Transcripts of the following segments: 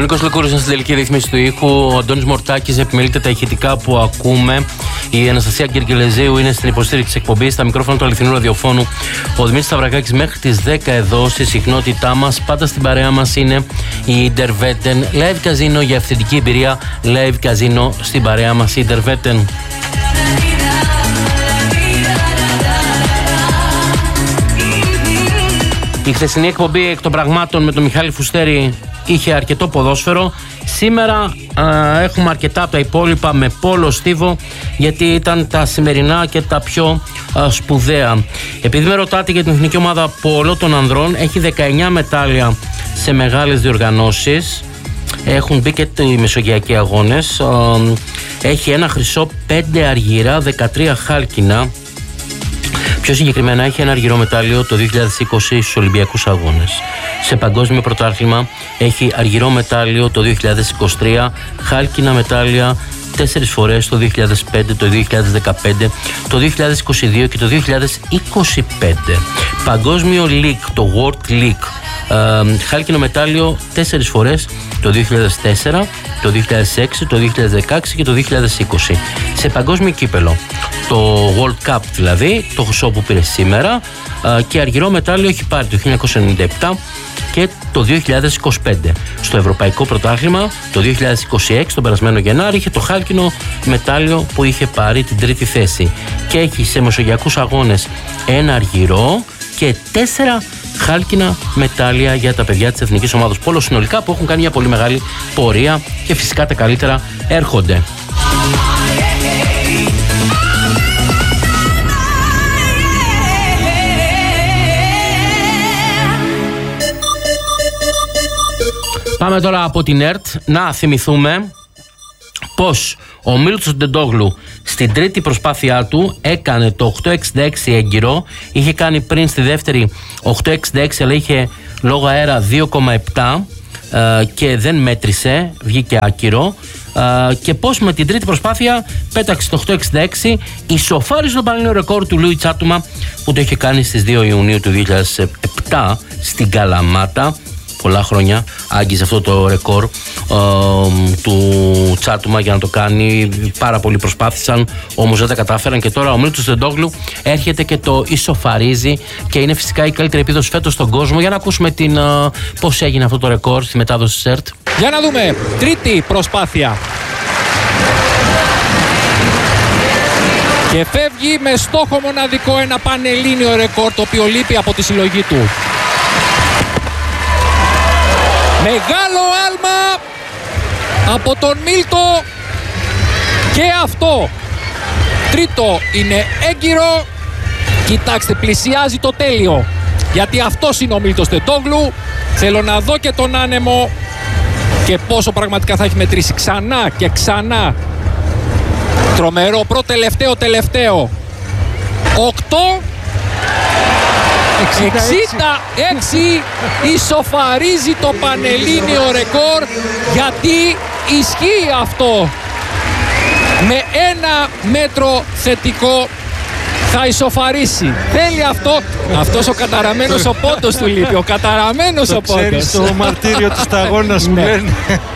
Νίκος Λεκούρης είναι στην τελική ρύθμιση του ήχου. Ο Αντώνης Μορτάκης επιμελείται τα ηχητικά που ακούμε. Η Αναστασία Γκεργελεζίου είναι στην υποστήριξη της εκπομπής. Στα μικρόφωνα του αληθινού ραδιοφώνου ο Δημήτρης Σταυρακάκης μέχρι τις 10 εδώ στη συχνότητά μας. Πάντα στην παρέα μας είναι η Intervetten Live Casino για αυθεντική εμπειρία. Live Casino στην παρέα μας η Intervetten. Η χθεσινή εκπομπή εκ των πραγμάτων με τον Μιχάλη Φουστέρη είχε αρκετό ποδόσφαιρο. Σήμερα έχουμε αρκετά από τα υπόλοιπα με πόλο στίβο, γιατί ήταν τα σημερινά και τα πιο σπουδαία. Επειδή με ρωτάτε για την εθνική ομάδα πόλο των ανδρών, έχει 19 μετάλλια σε μεγάλες διοργανώσεις. Έχουν μπει και οι μεσογειακοί αγώνες. Έχει ένα χρυσό, 5 αργυρά, 13 χάλκινα. Πιο συγκεκριμένα έχει ένα αργυρό μετάλλιο το 2020 στους Ολυμπιακούς Αγώνες. Σε παγκόσμιο πρωτάθλημα έχει αργυρό μετάλλιο το 2023, χάλκινα μετάλλια 4 φορές το 2005, το 2015, το 2022 και το 2025. Παγκόσμιο League, το World League, χάλκινο μετάλλιο 4 φορές το 2004, το 2006, το 2016 και το 2020. Σε παγκόσμιο κύπελο, το World Cup δηλαδή, το χρυσό που πήρε σήμερα, και αργυρό μετάλλιο έχει πάρει το 1997 και το 2025. Στο Ευρωπαϊκό Πρωτάθλημα το 2026, τον περασμένο Γενάρη, είχε το χάλκινο μετάλλιο που είχε πάρει την τρίτη θέση. Και έχει σε μεσογειακούς αγώνες ένα αργυρό και 4 χάλκινα μετάλλια για τα παιδιά της εθνικής ομάδας πόλο συνολικά, που έχουν κάνει μια πολύ μεγάλη πορεία και φυσικά τα καλύτερα έρχονται. Πάμε τώρα από την ΕΡΤ να θυμηθούμε πως ο Μίλτος Ντεντόγλου στην τρίτη προσπάθειά του έκανε το 8.66 έγκυρο. Είχε κάνει πριν στη δεύτερη 8.66, αλλά είχε λόγω αέρα 2.7 και δεν μέτρησε, βγήκε άκυρο. Και πως με την τρίτη προσπάθεια πέταξε το 8.66, ισοφάρισε το πανελλήνιο ρεκόρ του Λούι Τσάτουμα που το είχε κάνει στις 2 Ιουνίου του 2007 στην Καλαμάτα. Πολλά χρόνια άγγιζε αυτό το ρεκόρ του Τσάτουμα για να το κάνει. Πάρα πολλοί προσπάθησαν, όμως δεν τα κατάφεραν, και τώρα ο Μίλτος Ντεντόγλου έρχεται και το ισοφαρίζει και είναι φυσικά η καλύτερη επίδοση φέτος στον κόσμο. Για να ακούσουμε πώς έγινε αυτό το ρεκόρ στη μετάδοση της ΕΡΤ. Για να δούμε, τρίτη προσπάθεια. Και φεύγει με στόχο μοναδικό ένα πανελλήνιο ρεκόρ, το οποίο λείπει από τη συλλογή του. Μεγάλο άλμα από τον Μίλτο και αυτό. Τρίτο είναι έγκυρο. Κοιτάξτε, πλησιάζει το τέλειο, γιατί αυτός είναι ο Μίλτος Ντεντόγλου. Θέλω να δω και τον άνεμο και πόσο πραγματικά θα έχει μετρήσει ξανά και ξανά. Τρομερό, τελευταίο 8 66, ισοφαρίζει το πανελλήνιο ρεκόρ, γιατί ισχύει αυτό. Με 1 μέτρο θετικό θα ισοφαρίσει. Θέλει αυτό. Αυτός ο καταραμένος ο πόντος του λείπει. Ο καταραμένος ο πόντος. Ξέρεις το μαρτύριο του σταγόνας που λένε.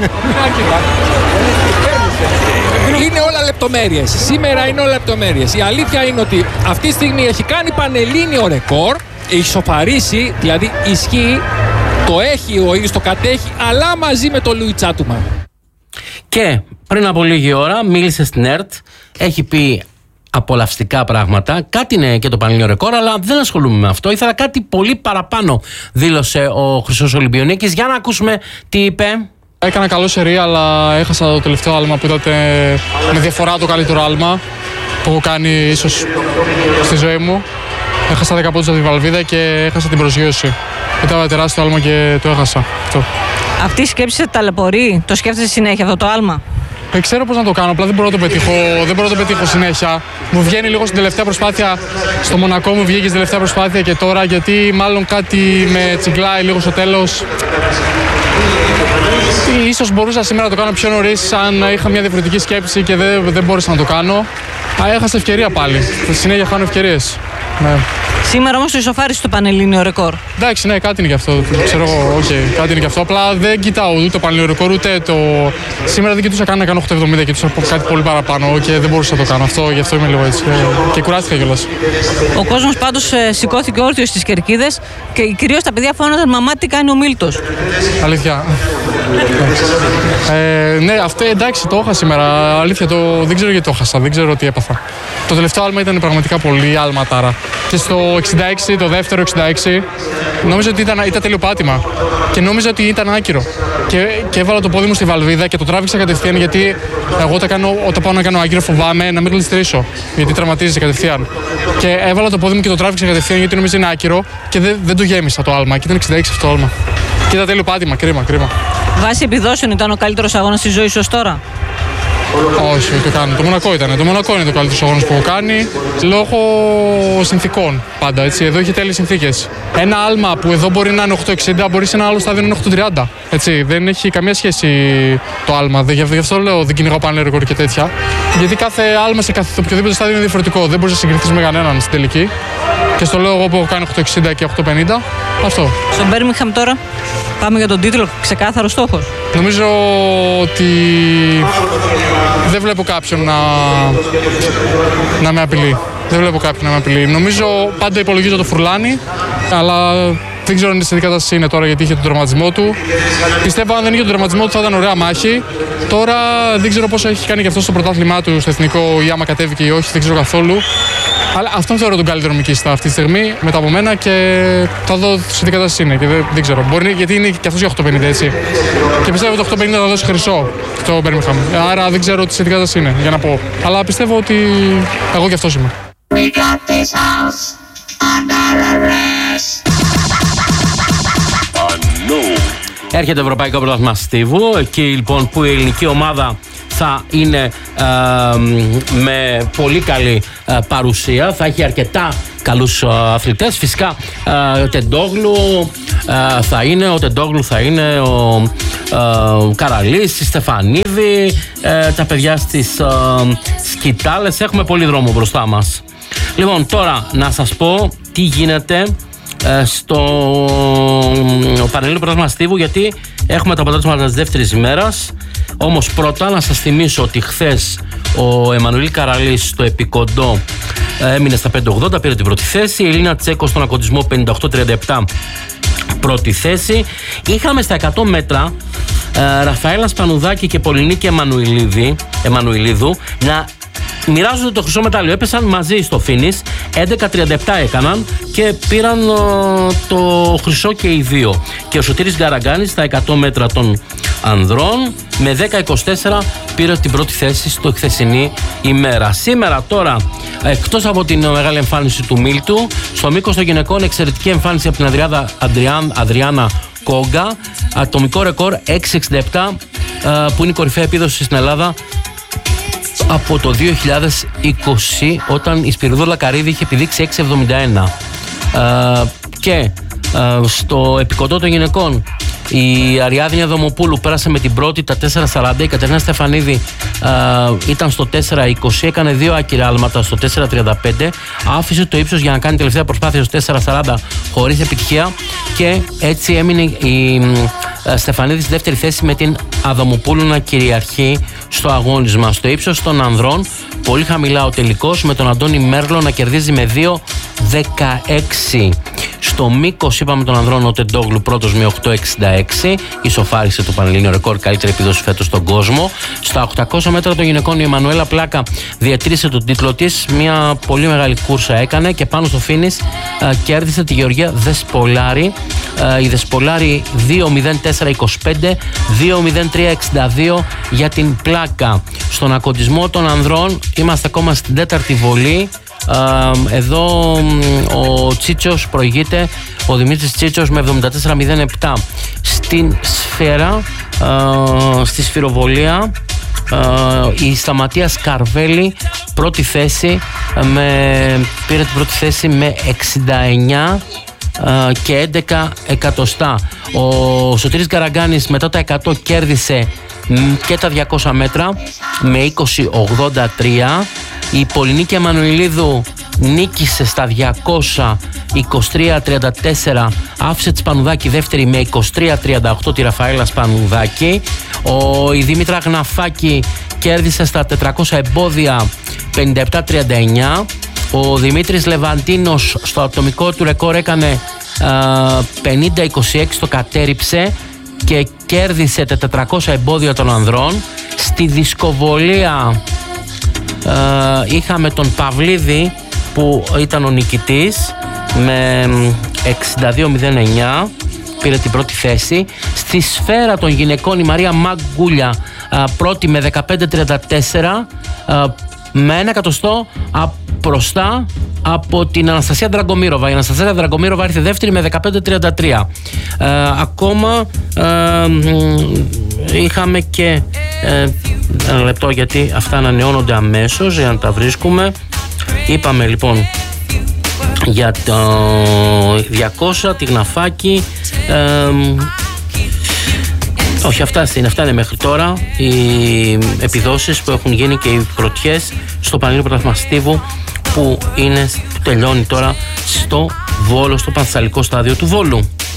Είναι όλα λεπτομέρειες. Σήμερα είναι όλα λεπτομέρειες. Η αλήθεια είναι ότι αυτή τη στιγμή έχει κάνει πανελλήνιο ρεκόρ. Ισοφαρίσει, δηλαδή ισχύει, το έχει ο ίδιος, το κατέχει, αλλά μαζί με τον Λούι Τσάτουμα. Και πριν από λίγη ώρα μίλησε στην ΕΡΤ, έχει πει απολαυστικά πράγματα. Κάτι είναι και το πανελλήνιο ρεκόρ, αλλά δεν ασχολούμαι με αυτό. Ήθελα κάτι πολύ παραπάνω, δήλωσε ο Χρυσός Ολυμπιονίκης. Για να ακούσουμε τι είπε. Έκανα καλό σερί, αλλά έχασα το τελευταίο άλμα που ήταν με διαφορά το καλύτερο άλμα που έχω κάνει ίσως στη ζωή μου. Έχασα 10 πόντους από τη Βαλβίδα και έχασα την προσγείωση. Ήταν ένα τεράστιο άλμα και το έχασα. Αυτό. Αυτή η σκέψη σε ταλαιπωρεί, το σκέφτεσαι συνέχεια αυτό το άλμα? Δεν ξέρω πώς να το κάνω, απλά δεν μπορώ να το πετύχω συνέχεια. Μου βγαίνει λίγο στην τελευταία προσπάθεια, στο Μονακό μου βγήκε στην τελευταία προσπάθεια και τώρα, γιατί μάλλον κάτι με τσιγκλάει λίγο στο τέλος. Ίσως μπορούσα σήμερα να το κάνω πιο νωρίς, αν είχα μια διαφορετική σκέψη και δεν μπόρεσα να το κάνω. Έχασα ευκαιρία πάλι. Στη συνέχεια χάνω ευκαιρίες. Ναι. Σήμερα όμως το ισοφάρισε το Πανελλήνιο ρεκόρ. Εντάξει, ναι, κάτι είναι γι' αυτό. Ξέρω εγώ, κάτι είναι γι' αυτό. Απλά δεν κοιτάω ούτε το Πανελλήνιο ρεκόρ, ούτε το. Σήμερα δεν κοιτούσα καν να κάνω 8,70, κοιτούσα κάτι πολύ παραπάνω και δεν μπορούσα να το κάνω αυτό, γι' αυτό είμαι λίγο έτσι. Και κουράστηκα κιόλας. Ο κόσμος πάντως σηκώθηκε όρθιος στις κερκίδες και κυρίως τα παιδιά φώναζαν «Μαμά, τι κάνει ο Μίλτος». Αλήθεια. Ναι, αυτό εντάξει, το είχα σήμερα. Αλήθεια, δεν ξέρω γιατί το έχασα, δεν ξέρω τι έπαθα. Το τελευταίο άλμα ήταν πραγματικά πολύ άλματάρα. Και στο 66, το δεύτερο 66, νόμιζα ότι ήταν τέλειο πάτημα. Και νόμιζα ότι ήταν άκυρο. Και έβαλα το πόδι μου στη βαλβίδα και το τράβηξα κατευθείαν, γιατί εγώ όταν πάω να κάνω άκυρο φοβάμαι να μην γλιστρήσω. Γιατί τραυματίζεσαι κατευθείαν. Και έβαλα το πόδι μου και το τράβηξα κατευθείαν, γιατί νόμιζα είναι άκυρο και δεν το γέμισα το άλμα. Και ήταν 66 αυτό το άλμα. Και ήταν τέλειο πάτημα, κρίμα. Βάσει επιδόσεων ήταν ο καλύτερος αγώνας της ζωής ως τώρα. Όχι, το κάνω. Το Μονακό ήταν. Το Μονακό είναι το καλύτερο αγώνα που έχω κάνει. Λόγω συνθηκών πάντα. Έτσι. Εδώ είχε τέλειες συνθήκες. Ένα άλμα που εδώ μπορεί να είναι 8,60, μπορεί σε ένα άλλο στάδιο να είναι 8,30. Έτσι. Δεν έχει καμία σχέση το άλμα. Γι' αυτό λέω δεν κυνηγάω πάνε ρεκόρ και τέτοια. Γιατί κάθε άλμα σε οποιοδήποτε στάδιο είναι διαφορετικό. Δεν μπορεί να συγκριθεί με κανέναν στην τελική. Και στο λέω εγώ που έχω κάνει 8,60 και 8,50. Αυτό. Στον Μπέρμιγχαμ τώρα πάμε για τον τίτλο. Ξεκάθαρο στόχος. Νομίζω ότι δεν βλέπω κάποιον να με απειλεί. Νομίζω πάντα υπολογίζω το Φουρλάνι, αλλά δεν ξέρω αν σε τι κατάσταση είναι τώρα, γιατί είχε τον τραυματισμό του. Πιστεύω αν δεν είχε τον τραυματισμό του θα ήταν ωραία μάχη. Τώρα δεν ξέρω πόσο έχει κάνει και αυτό στο πρωτάθλημά του στο εθνικό, ή άμα κατέβηκε ή όχι, δεν ξέρω καθόλου. Αλλά αυτόν θεωρώ τον καλύτερο μικίστα αυτή τη στιγμή μετά από μένα και θα δω σε τι κατάσταση είναι. Και δεν ξέρω. Μπορεί, γιατί είναι και αυτό για 8,50 έτσι. Και πιστεύω ότι το 8,50 θα δώσει χρυσό στο Birmingham. Άρα δεν ξέρω σε τι κατάσταση είναι για να πω. Αλλά πιστεύω ότι εγώ κι αυτός είμαι. Έρχεται το Ευρωπαϊκό Πρωτάθλημα Στίβου, εκεί λοιπόν που η ελληνική ομάδα θα είναι με πολύ καλή παρουσία, θα έχει αρκετά καλούς αθλητές. Φυσικά ο Τεντόγλου θα είναι, ο Καραλής, η Στεφανίδη, τα παιδιά στις σκητάλες. Έχουμε πολύ δρόμο μπροστά μας. Λοιπόν, τώρα να σας πω τι γίνεται στο Πανελλήνιο Πρωτάθλημα Στίβου, γιατί έχουμε τα αποτέλεσματα της δεύτερης ημέρας. Όμως πρώτα να σας θυμίσω ότι χθες ο Εμμανουήλ Καραλής στο επικοντό έμεινε στα 5,80, πήρε την πρώτη θέση. Η Ελίνα Τσέκο στον ακοντισμό 58,37 πρώτη θέση. Είχαμε στα 100 μέτρα Ραφαέλα Σπανουδάκη και Πολυνίκη Εμμανουηλίδου να μοιράζονται το χρυσό μετάλλιο. Έπεσαν μαζί στο finish, 11,37 έκαναν και πήραν το χρυσό και οι δύο. Και ο Σωτήρης Γκαραγκάνης στα 100 μέτρα των ανδρών με 10,24 πήρε την πρώτη θέση στο χθεσινή ημέρα. Σήμερα τώρα, εκτός από την μεγάλη εμφάνιση του Μίλτου, στο μήκος των γυναικών εξαιρετική εμφάνιση από την Αδριάνα Κόγκα, ατομικό ρεκόρ 6,67 που είναι η κορυφαία επίδοση στην Ελλάδα από το 2020, όταν η Σπυριδόλα Καρύδη είχε επιδείξει 6,71. Και στο επικοντό των γυναικών η Αριάδνια Δομοπούλου πέρασε με την πρώτη τα 4,40. Η Κατερίνα Στεφανίδη ήταν στο 4,20, έκανε δύο άκυρα άλματα στο 4,35, άφησε το ύψος για να κάνει τελευταία προσπάθεια στο 4,40 χωρίς επιτυχία, και έτσι έμεινε η Στεφανίδη στη δεύτερη θέση με την Αδομοπούλου να κυριαρχεί στο αγώνισμα. Στο ύψος των ανδρών πολύ χαμηλά ο τελικός, με τον Αντώνη Μέρλο να κερδίζει με 2,16. Στο μήκος είπαμε τον ανδρών ο Τεντόγλου πρώτος με 8,66, ισοφάρισε το Πανελλήνιο ρεκόρ, καλύτερη επίδοση φέτος στον κόσμο. Στα 800 μέτρα των γυναικών η Εμμανουέλα Πλάκα διατήρησε τον τίτλο της, μια πολύ μεγάλη κούρσα έκανε και πάνω στο φίνις κέρδισε τη Γεωργία Δεσπολάρη. Η Δεσπολάρη 2,04,25, 2,03,62 για την Πλάκα. Στον ακοντισμό των ανδρών είμαστε ακόμα στην τέταρτη βολή. Εδώ ο Τσίτσος προηγείται, ο Δημήτρης Τσίτσος με 74,07. Στην σφαίρα, στη σφυροβολία, η Σταματία Σκαρβέλη πρώτη θέση, πήρε την πρώτη θέση με 69 και 11 εκατοστά. Ο Σωτήρης Γκαραγκάνης μετά τα 100 κέρδισε και τα 200 μέτρα με 20,83. Η Πολυνίκη Εμμανουηλίδου νίκησε στα 200 23-34, άφησε τη Σπανουδάκη δεύτερη με 23-38 τη Ραφαέλα Σπανουδάκη. Η Δήμητρα Γναφάκη κέρδισε στα 400 εμπόδια 57-39. Ο Δημήτρης Λεβαντίνος στο ατομικό του ρεκόρ έκανε 50-26, το κατέριψε και κέρδισε τα 400 εμπόδια των ανδρών. Στη δισκοβολία είχαμε τον Παυλίδη που ήταν ο νικητής με 62-09, πήρε την πρώτη θέση. Στη σφαίρα των γυναικών η Μαρία Μαγκούλια πρώτη με 15-34, με 1 εκατοστό μπροστά από την Αναστασία Δραγκομύροβα. Η Αναστασία Δραγκομύροβα ήρθε δεύτερη με 15-33. Ακόμα είχαμε και ένα λεπτό, γιατί αυτά ανανεώνονται αμέσως για να τα βρίσκουμε. Είπαμε λοιπόν για το 200, τη Γναφάκη, όχι, αυτά είναι μέχρι τώρα οι επιδόσεις που έχουν γίνει και οι πρωτιές στο Πανελλήνιο Πρωτάθλημα Στίβου που τελειώνει τώρα στο Βόλο, στο Πανθεσσαλικό στάδιο του Βόλου.